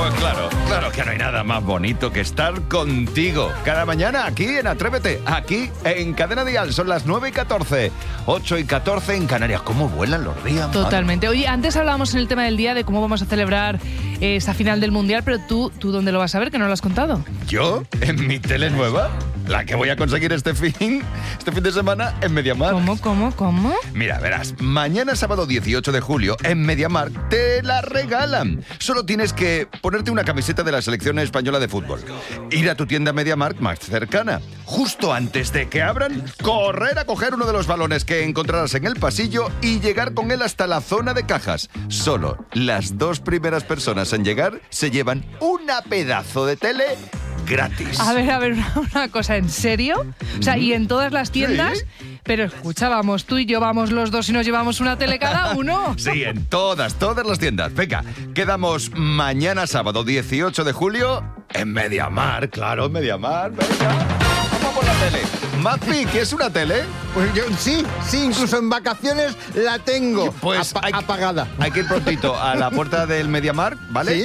Pues claro que no hay nada más bonito que estar contigo. Cada mañana aquí en Atrévete, aquí en Cadena Dial. Son las 9:14, 8:14 en Canarias. ¿Cómo vuelan los días? Totalmente. Oye, antes hablábamos en el tema del día de cómo vamos a celebrar esa final del Mundial, pero ¿tú dónde lo vas a ver? Que no lo has contado. ¿Yo? ¿En mi tele nueva? La que voy a conseguir este fin de semana en MediaMarkt. ¿Cómo? Mira, verás, mañana sábado 18 de julio en MediaMarkt te la regalan. Solo tienes que ponerte una camiseta de la selección española de fútbol, ir a tu tienda MediaMarkt más cercana, justo antes de que abran, correr a coger uno de los balones que encontrarás en el pasillo y llegar con él hasta la zona de cajas. Solo las 2 primeras personas en llegar se llevan una pedazo de tele gratis. A ver, una cosa, ¿en serio? O sea, ¿y en todas las tiendas? Sí. Pero escucha, vamos tú y yo, vamos los dos y nos llevamos una tele cada uno. Sí, en todas las tiendas. Venga, quedamos mañana sábado 18 de julio en MediaMarkt. Claro, en MediaMarkt, venga. Vamos por la tele. Mazpi, ¿qué es una tele? Pues yo sí, incluso en vacaciones la tengo Pues apagada. Hay que ir prontito a la puerta del MediaMarkt, ¿vale? Sí.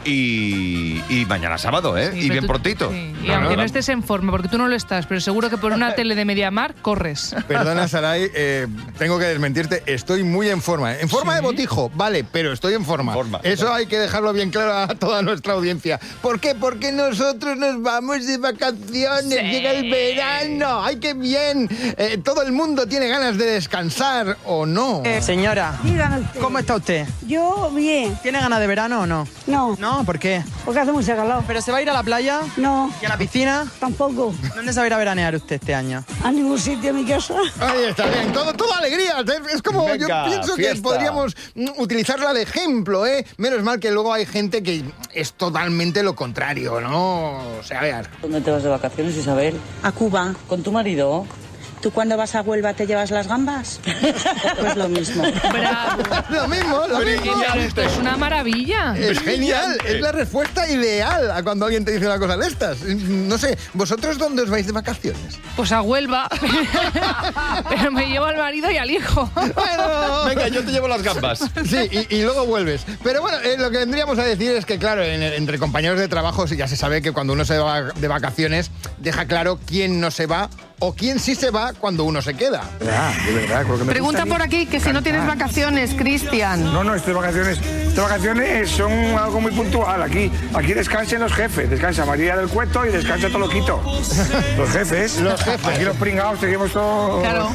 Y mañana sábado, ¿eh? Sí, Y pero bien tú- prontito. sí. Y aunque no estés en forma, porque tú no lo estás, pero seguro que por una tele de MediaMarkt corres. Perdona, Saray, tengo que desmentirte, estoy muy en forma. En forma ¿Sí? de botijo, vale, pero estoy en forma. Eso hay que dejarlo bien claro a toda nuestra audiencia. ¿Por qué? Porque nosotros nos vamos de vacaciones, Sí. llega el verano, ¡ay, qué bien! Todo el mundo tiene ganas de descansar, ¿o no? Señora, Dígame usted. ¿cómo está usted? Yo bien. ¿Tiene ganas de verano o no? No, No, ¿por qué? porque hace mucho calor. ¿Pero se va a ir a la playa? No, ¿Y a la piscina? tampoco. ¿Dónde se va a ir a veranear usted este año? A ningún sitio en mi casa. Ahí está bien, todo alegría. Es como, Venga, yo pienso que fiesta. podríamos utilizarla de ejemplo, ¿eh? Menos mal que luego hay gente que es totalmente lo contrario, ¿no? O sea, a ver. ¿Dónde te vas de vacaciones, Isabel? A Cuba. ¿Con tu marido? ¿Tú cuando vas a Huelva te llevas las gambas? Pues lo mismo. ¡Bravo! Lo mismo. Pero esto es una maravilla. Es genial, es la respuesta ideal a cuando alguien te dice una cosa de estas. No sé, ¿vosotros dónde os vais de vacaciones? Pues a Huelva. Pero me llevo al marido y al hijo. Bueno, Venga, yo te llevo las gambas. sí, y luego vuelves. Pero bueno, lo que vendríamos a decir es que, claro, entre compañeros de trabajo ya se sabe que cuando uno se va de vacaciones, deja claro quién no se va o quién sí se va cuando uno se queda. De verdad, creo que me Pregunta gusta por aquí que si no tienes vacaciones, Cristian. No, estas vacaciones son algo muy puntual. Aquí descansen los jefes. Descansa María del Cueto y descansa todo loquito. Los jefes. Aquí los pringados seguimos todos. Claro.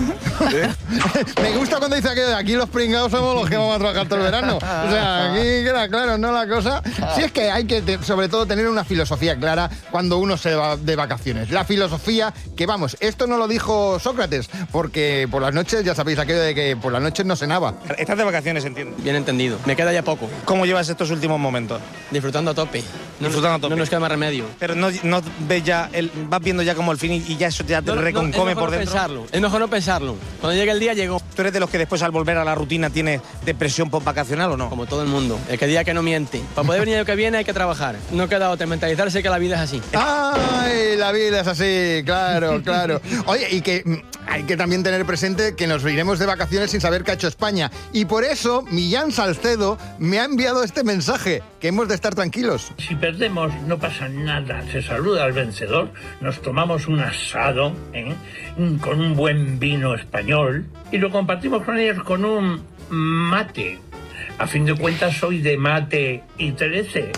Me gusta cuando dice aquello de aquí los pringados somos los que vamos a trabajar todo el verano. O sea, aquí queda claro, ¿no? La cosa. Sí, es que hay que, sobre todo, tener una filosofía clara cuando uno se va de vacaciones. La filosofía que, vamos, esto no lo dijo Sócrates, porque por las noches, ya sabéis, aquello de que por las noches no cenaba. Estás de vacaciones, entiendo. Bien entendido. Me queda ya poco. ¿Cómo llevas estos últimos momentos? Disfrutando a tope. Disfrutando a tope. No nos queda más remedio. Pero no ves ya, vas viendo ya como el fin y ya eso ya te reconcome por dentro. Es mejor no pensarlo. Cuando llegue el día, llegó. ¿Tú eres de los que después al volver a la rutina tienes depresión postvacacional o no? Como todo el mundo. El que diga que no miente. Para poder venir el que viene hay que trabajar. No queda otra. Mentalizarse que la vida es así. ¡Ay, la vida es así! Claro. Oye, y que hay que también tener presente que nos iremos de vacaciones sin saber qué ha hecho España. Y por eso Millán Salcedo me ha enviado este mensaje, que hemos de estar tranquilos. Si perdemos no pasa nada, se saluda al vencedor, nos tomamos un asado con un buen vino español y lo compartimos con ellos con un mate. A fin de cuentas soy de Mate y 13.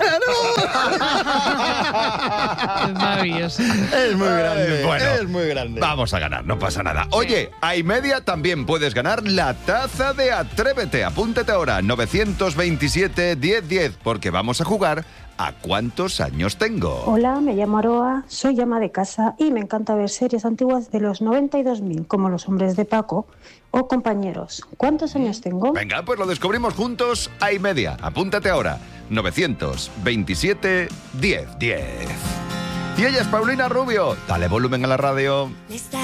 Es maravilloso. Es muy grande, bueno, es muy grande. Vamos a ganar, no pasa nada. Oye, a iMedia también puedes ganar la taza de Atrévete. Apúntate ahora, 927-1010, porque vamos a jugar a ¿cuántos años tengo? Hola, me llamo Aroa, soy ama de casa y me encanta ver series antiguas de los 92.000, como Los hombres de Paco o Compañeros. ¿Cuántos años tengo? Venga, pues lo descubrimos juntos a iMedia. Apúntate ahora, 927-1010. Y ella es Paulina Rubio. Dale volumen a la radio.